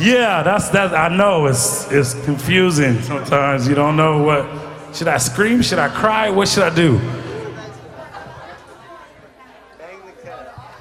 Yeah, that's that. I know it's confusing sometimes. You don't know what. Should I scream? Should I cry? What should I do?